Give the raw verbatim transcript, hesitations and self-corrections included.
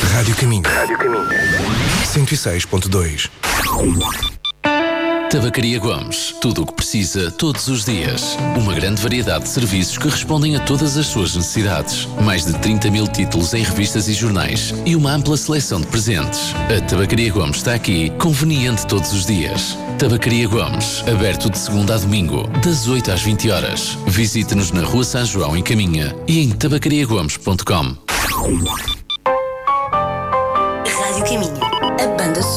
Rádio Caminho. Rádio Caminho. cento e seis ponto dois. Tabacaria Gomes. Tudo o que precisa, todos os dias. Uma grande variedade de serviços que respondem a todas as suas necessidades. Mais de trinta mil títulos em revistas e jornais. E uma ampla seleção de presentes. A Tabacaria Gomes está aqui, conveniente todos os dias. Tabacaria Gomes. Aberto de segunda a domingo, das oito às vinte horas. Visite-nos na Rua São João, em Caminha. E em tabacaria gomes ponto com. Rádio Caminho.